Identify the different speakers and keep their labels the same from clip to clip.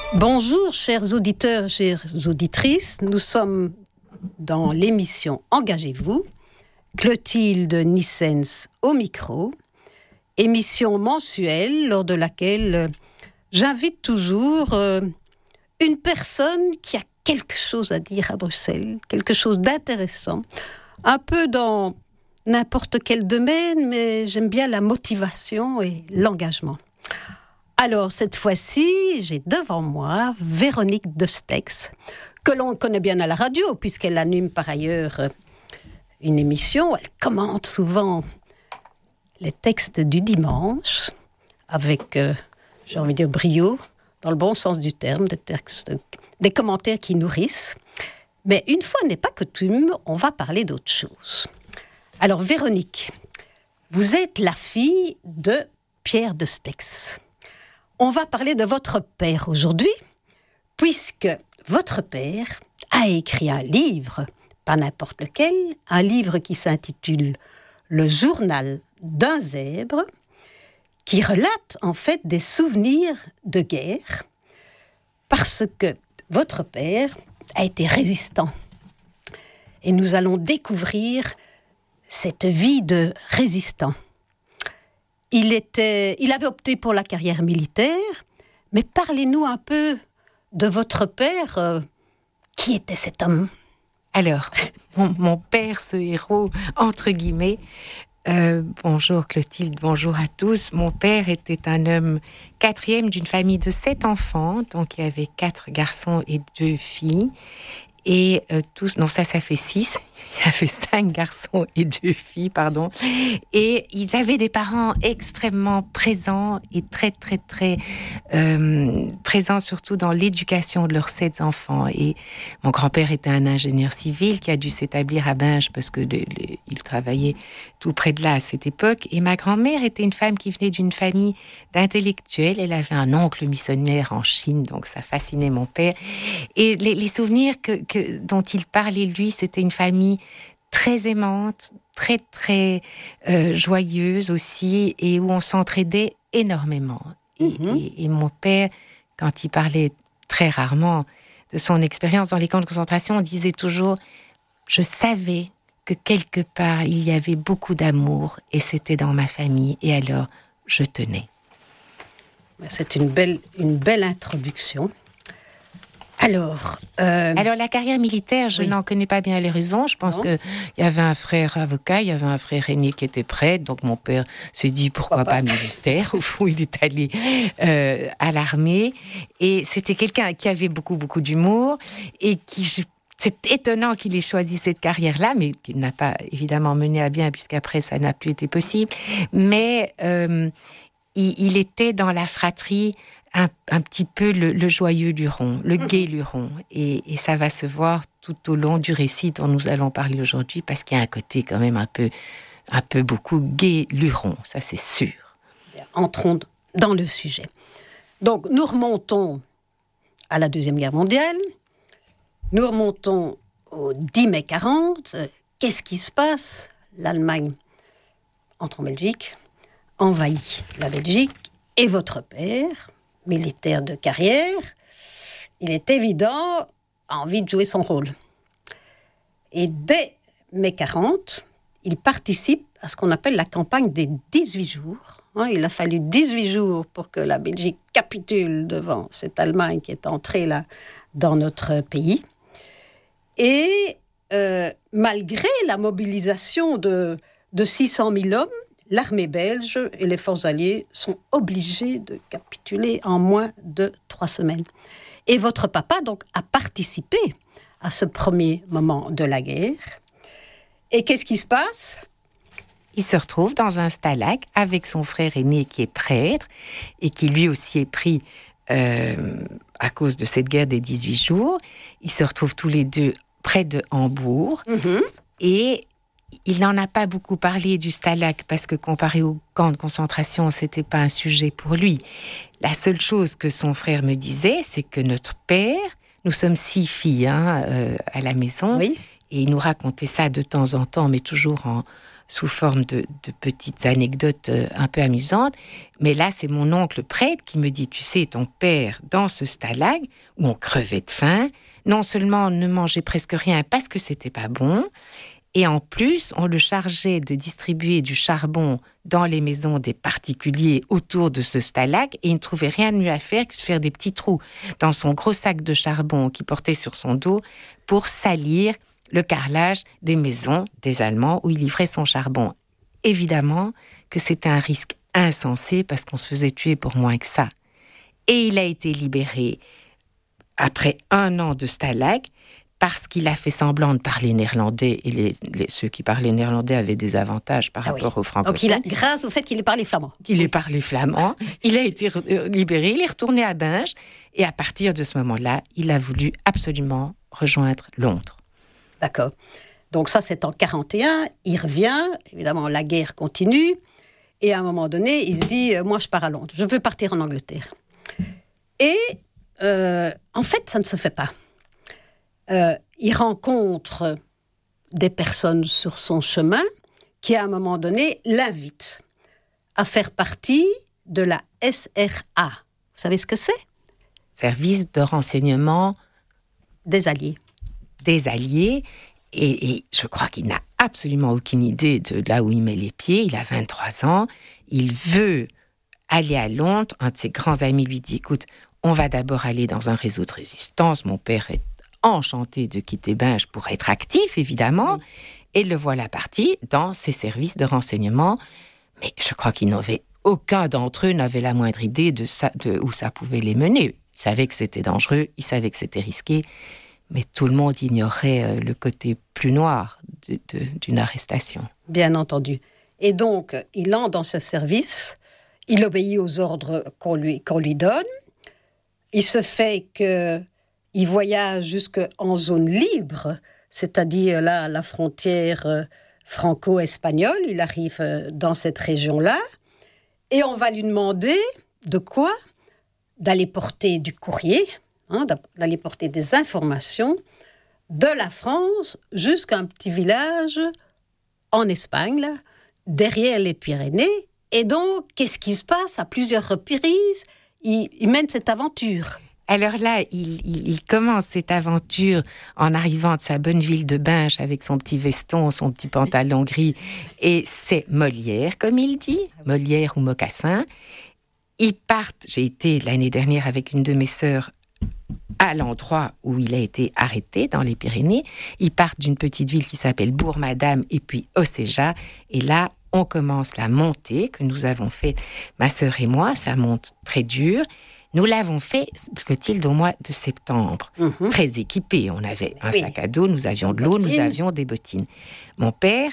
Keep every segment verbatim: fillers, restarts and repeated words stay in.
Speaker 1: Bonjour, chers auditeurs, chères auditrices. Nous sommes dans l'émission Engagez-vous. Clotilde Nissens au micro. Émission mensuelle lors de laquelle j'invite toujours euh, une personne qui a quelque chose à dire à Bruxelles, quelque chose d'intéressant, un peu dans n'importe quel domaine, mais j'aime bien la motivation et l'engagement. Alors, cette fois-ci, j'ai devant moi Véronique de Stex, que l'on connaît bien à la radio, puisqu'elle anime par ailleurs une émission. Elle commente souvent les textes du dimanche, avec, euh, j'ai envie de dire, brio, dans le bon sens du terme, des textes, des commentaires qui nourrissent. Mais une fois n'est pas coutume, on va parler d'autre chose. Alors, Véronique, vous êtes la fille de Pierre de Stex. On va parler de votre père aujourd'hui, puisque votre père a écrit un livre, pas n'importe lequel, un livre qui s'intitule « Le journal d'un zèbre », qui relate en fait des souvenirs de guerre, parce que votre père a été résistant. Et nous allons découvrir cette vie de résistant. Il, était, il avait opté pour la carrière militaire, mais parlez-nous un peu de votre père. Euh, qui était cet homme ?
Speaker 2: Alors, mon, mon père, ce héros, entre guillemets, euh, bonjour Clotilde, bonjour à tous. Mon père était un homme quatrième d'une famille de sept enfants, donc il y avait quatre garçons et deux filles. Et euh, tous, non ça, ça fait six. Il y avait cinq garçons et deux filles, pardon. Et ils avaient des parents extrêmement présents et très, très, très euh, présents, surtout dans l'éducation de leurs sept enfants. Et mon grand-père était un ingénieur civil qui a dû s'établir à Binche parce que le, le, il travaillait tout près de là à cette époque. Et ma grand-mère était une femme qui venait d'une famille d'intellectuels. Elle avait un oncle missionnaire en Chine, donc ça fascinait mon père. Et les, les souvenirs que, que, dont il parlait, lui, c'était une famille très aimante, très, très euh, joyeuse aussi, et où on s'entraidait énormément. Et, mmh. et, et mon père, quand il parlait très rarement de son expérience dans les camps de concentration, on disait toujours « Je savais que quelque part, il y avait beaucoup d'amour, et c'était dans ma famille, et alors, je tenais. »
Speaker 1: C'est une belle, une belle introduction. Alors, euh...
Speaker 2: Alors, la carrière militaire, je oui. n'en connais pas bien les raisons. Je pense qu'il y avait un frère avocat, il y avait un frère aîné qui était prêtre. Donc, mon père s'est dit, pourquoi, pourquoi pas, pas militaire. Au fond, il est allé euh, à l'armée. Et c'était quelqu'un qui avait beaucoup, beaucoup d'humour et qui... Je... C'est étonnant qu'il ait choisi cette carrière-là, mais qu'il n'a pas évidemment mené à bien, puisqu'après, ça n'a plus été possible. Mais euh, il, il était dans la fratrie un, un petit peu le, le joyeux luron, le gai luron. Et, et ça va se voir tout au long du récit dont nous allons parler aujourd'hui, parce qu'il y a un côté quand même un peu, un peu beaucoup gai luron, ça c'est sûr.
Speaker 1: Entrons dans le sujet. Donc, nous remontons à la Deuxième Guerre mondiale. Nous remontons au dix mai quarante. Qu'est-ce qui se passe ? L'Allemagne entre en Belgique, envahit la Belgique, et votre père, militaire de carrière, il est évident, a envie de jouer son rôle. Et dès mai quarante, il participe à ce qu'on appelle la campagne des dix-huit jours. Il a fallu dix-huit jours pour que la Belgique capitule devant cette Allemagne qui est entrée là dans notre pays. Et euh, malgré la mobilisation de, de six cent mille hommes, l'armée belge et les forces alliées sont obligées de capituler en moins de trois semaines. Et votre papa, donc, a participé à ce premier moment de la guerre. Et qu'est-ce qui se passe ?
Speaker 2: Il se retrouve dans un stalag avec son frère aîné qui est prêtre et qui lui aussi est pris euh, à cause de cette guerre des dix-huit jours. Ils se retrouvent tous les deux près de Hambourg. Mmh. Et il n'en a pas beaucoup parlé du stalag parce que comparé au camp de concentration, c'était pas un sujet pour lui. La seule chose que son frère me disait, c'est que notre père, nous sommes six filles hein, euh, à la maison, oui. Et il nous racontait ça de temps en temps, mais toujours en, sous forme de, de petites anecdotes euh, un peu amusantes. Mais là, c'est mon oncle prêtre qui me dit, tu sais, ton père, dans ce stalag, où on crevait de faim, non seulement on ne mangeait presque rien parce que c'était pas bon, et en plus, on le chargeait de distribuer du charbon dans les maisons des particuliers autour de ce stalag, et il ne trouvait rien de mieux à faire que de faire des petits trous dans son gros sac de charbon qu'il portait sur son dos pour salir le carrelage des maisons des Allemands où il livrait son charbon. Évidemment que c'était un risque insensé parce qu'on se faisait tuer pour moins que ça. Et il a été libéré après un an de stalag, parce qu'il a fait semblant de parler néerlandais, et les, les, ceux qui parlaient néerlandais avaient des avantages par ah rapport oui. aux francophones.
Speaker 1: Donc il a, grâce au fait qu'il ait parlé flamand.
Speaker 2: Qu'il ait parlé flamand, il a été re- libéré, il est retourné à Binge, et à partir de ce moment-là, il a voulu absolument rejoindre Londres.
Speaker 1: D'accord. Donc ça, c'est en quarante et un, il revient, évidemment, la guerre continue, et à un moment donné, il se dit, euh, moi je pars à Londres, je veux partir en Angleterre. Et euh, en fait, ça ne se fait pas. Euh, il rencontre des personnes sur son chemin qui, à un moment donné, l'invitent à faire partie de la S R A. Vous savez ce que c'est ?
Speaker 2: Service de renseignement
Speaker 1: des Alliés.
Speaker 2: Des Alliés. Et, et je crois qu'il n'a absolument aucune idée de là où il met les pieds. Il a vingt-trois ans. Il veut aller à Londres. Un de ses grands amis lui dit, écoute, on va d'abord aller dans un réseau de résistance. Mon père est enchanté de quitter Binge pour être actif, évidemment, oui. Et le voilà parti dans ses services de renseignement. Mais je crois qu'il n'avait, aucun d'entre eux n'avait la moindre idée de, ça, de où ça pouvait les mener. Ils savaient que c'était dangereux, ils savaient que c'était risqué, mais tout le monde ignorait le côté plus noir de, de, d'une arrestation.
Speaker 1: Bien entendu. Et donc, il entre dans ce service, il obéit aux ordres qu'on lui, qu'on lui donne, il se fait que il voyage jusqu'en zone libre, c'est-à-dire là, à la frontière franco-espagnole. Il arrive dans cette région-là. Et on va lui demander de quoi ? D'aller porter du courrier, hein, d'aller porter des informations de la France jusqu'à un petit village en Espagne, là, derrière les Pyrénées. Et donc, qu'est-ce qui se passe ? À plusieurs reprises, il, il mène cette aventure.
Speaker 2: Alors là, il, il, il commence cette aventure en arrivant de sa bonne ville de Binge avec son petit veston, son petit pantalon gris. Et c'est Molière, comme il dit, Molière ou mocassin. Ils partent, j'ai été l'année dernière avec une de mes sœurs à l'endroit où il a été arrêté, dans les Pyrénées. Ils partent d'une petite ville qui s'appelle Bourg-Madame et puis Océja. Et là, on commence la montée que nous avons fait, ma sœur et moi. Ça monte très dur. Nous l'avons fait, Clotilde, au mois de septembre, mmh. très équipés. On avait un oui. sac à dos, nous avions de l'eau, nous avions des bottines. Mon père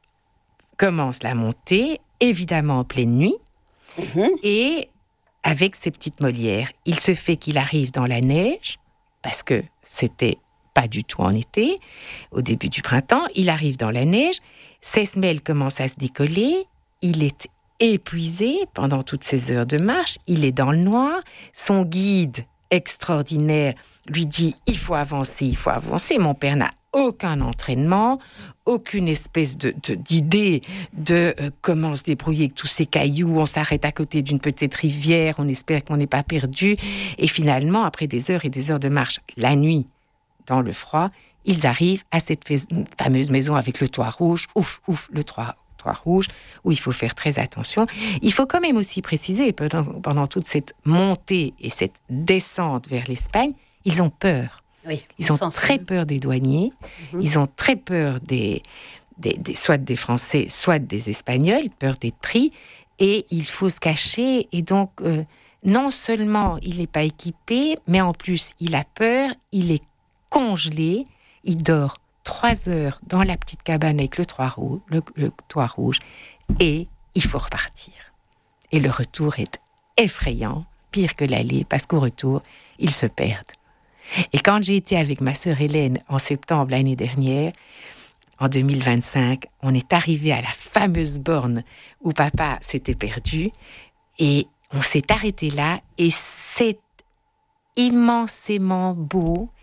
Speaker 2: commence la montée, évidemment en pleine nuit, mmh. et avec ses petites Molières. Il se fait qu'il arrive dans la neige, parce que c'était pas du tout en été, au début du printemps. Il arrive dans la neige, ses semelles commencent à se décoller, il est épuisé pendant toutes ces heures de marche, il est dans le noir, son guide extraordinaire lui dit « il faut avancer, il faut avancer ». Mon père n'a aucun entraînement, aucune espèce de, de, d'idée de euh, comment se débrouiller avec tous ces cailloux, on s'arrête à côté d'une petite rivière, on espère qu'on n'est pas perdu, et finalement, après des heures et des heures de marche, la nuit, dans le froid, ils arrivent à cette fameuse maison avec le toit rouge, ouf, ouf, le toit rouge, où il faut faire très attention. Il faut quand même aussi préciser, pendant, pendant toute cette montée et cette descente vers l'Espagne, ils ont peur.
Speaker 1: Oui,
Speaker 2: ils ont très peur des douaniers, mm-hmm. ils ont très peur des, des, des, soit des Français, soit des Espagnols, peur d'être pris, et il faut se cacher, et donc euh, non seulement il n'est pas équipé, mais en plus il a peur, il est congelé, il dort trois heures dans la petite cabane avec le toit rouge, le, le toit rouge, et il faut repartir. Et le retour est effrayant, pire que l'aller, parce qu'au retour, ils se perdent. Et quand j'ai été avec ma sœur Hélène en septembre l'année dernière, en deux mille vingt-cinq, on est arrivé à la fameuse borne où papa s'était perdu, et on s'est arrêté là, et c'est immensément beau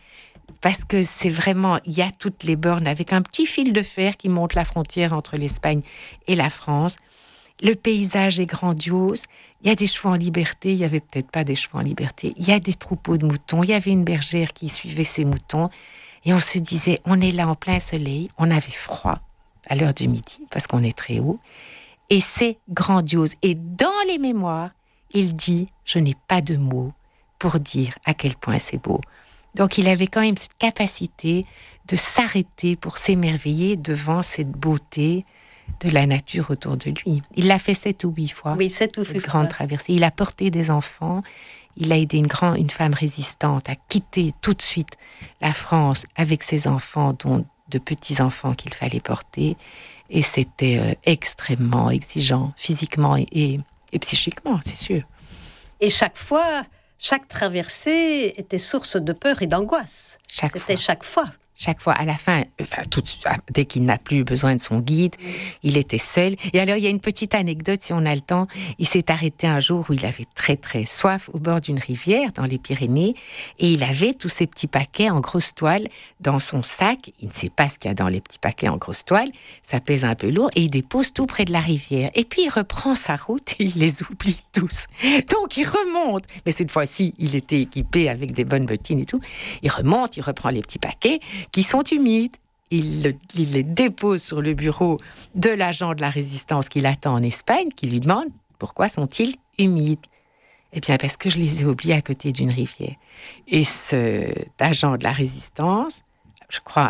Speaker 2: parce que c'est vraiment, il y a toutes les bornes avec un petit fil de fer qui monte la frontière entre l'Espagne et la France. Le paysage est grandiose. Il y a des chevaux en liberté. Il n'y avait peut-être pas des chevaux en liberté. Il y a des troupeaux de moutons. Il y avait une bergère qui suivait ses moutons. Et on se disait, on est là en plein soleil. On avait froid à l'heure du midi parce qu'on est très haut. Et c'est grandiose. Et dans les mémoires, il dit, je n'ai pas de mots pour dire à quel point c'est beau. Donc il avait quand même cette capacité de s'arrêter pour s'émerveiller devant cette beauté de la nature autour de lui. Il l'a fait sept ou huit fois.
Speaker 1: Oui, sept ou huit fois.
Speaker 2: Grande traversée. Il a porté des enfants. Il a aidé une, grand, une femme résistante à quitter tout de suite la France avec ses enfants, dont de petits-enfants qu'il fallait porter. Et c'était euh, extrêmement exigeant, physiquement et, et, et psychiquement, c'est sûr.
Speaker 1: Et chaque fois, chaque traversée était source de peur et d'angoisse.
Speaker 2: Chaque
Speaker 1: C'était
Speaker 2: fois.
Speaker 1: chaque fois.
Speaker 2: Chaque fois, à la fin, enfin, tout, dès qu'il n'a plus besoin de son guide, mmh. il était seul. Et alors, il y a une petite anecdote, si on a le temps. Il s'est arrêté un jour où il avait très, très soif au bord d'une rivière, dans les Pyrénées, et il avait tous ces petits paquets en grosse toile dans son sac. Il ne sait pas ce qu'il y a dans les petits paquets en grosse toile. Ça pèse un peu lourd, et il dépose tout près de la rivière. Et puis, il reprend sa route et il les oublie tous. Donc, il remonte. Mais cette fois-ci, il était équipé avec des bonnes bottines et tout. Il remonte, il reprend les petits paquets qui sont humides. Il, le, il les dépose sur le bureau de l'agent de la résistance qui l'attend en Espagne, qui lui demande « Pourquoi sont-ils humides ?» Eh bien, parce que je les ai oubliés à côté d'une rivière. Et cet agent de la résistance, je crois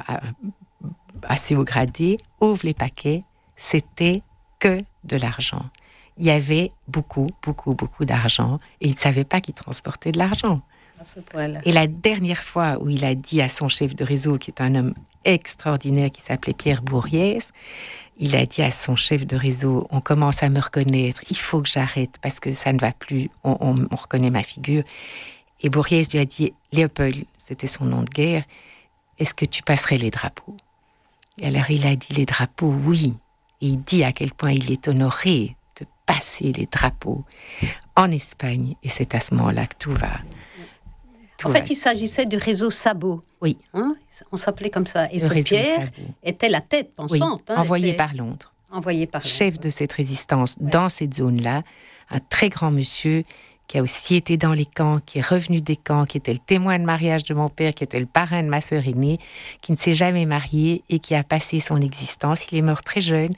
Speaker 2: assez haut gradé, ouvre les paquets. C'était que de l'argent. Il y avait beaucoup, beaucoup, beaucoup d'argent et il ne savait pas qu'il transportait de l'argent.
Speaker 1: À ce point-là.
Speaker 2: Et la dernière fois où il a dit à son chef de réseau, qui est un homme extraordinaire, qui s'appelait Pierre Bourriès, il a dit à son chef de réseau, on commence à me reconnaître, il faut que j'arrête parce que ça ne va plus, on, on, on reconnaît ma figure. Et Bourriès lui a dit, Léopold, c'était son nom de guerre, est-ce que tu passerais les drapeaux? Et alors il a dit les drapeaux, oui. Et il dit à quel point il est honoré de passer les drapeaux en Espagne. Et c'est à ce moment-là que tout va...
Speaker 1: Tout en fait, il s'agissait du réseau Sabot.
Speaker 2: Oui.
Speaker 1: Hein, on s'appelait comme ça. Et
Speaker 2: le
Speaker 1: ce Pierre
Speaker 2: Sabot.
Speaker 1: était la tête pensante.
Speaker 2: Oui,
Speaker 1: hein,
Speaker 2: envoyé
Speaker 1: était...
Speaker 2: par Londres.
Speaker 1: Envoyé par Londres.
Speaker 2: Chef de cette résistance ouais. dans cette zone-là. Un très grand monsieur qui a aussi été dans les camps, qui est revenu des camps, qui était le témoin de mariage de mon père, qui était le parrain de ma sœur aînée, qui ne s'est jamais marié et qui a passé son existence. Il est mort très jeune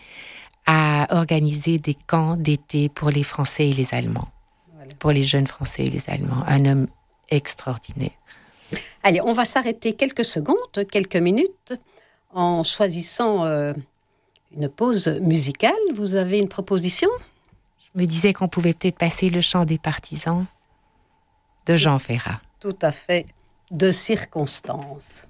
Speaker 2: à organiser des camps d'été pour les Français et les Allemands. Voilà. Pour les jeunes Français et les Allemands. Un homme extraordinaire.
Speaker 1: Allez, on va s'arrêter quelques secondes, quelques minutes, en choisissant euh, une pause musicale. Vous avez une proposition ?
Speaker 2: Je me disais qu'on pouvait peut-être passer le chant des partisans de Jean Ferrat.
Speaker 1: Tout à fait, de circonstance.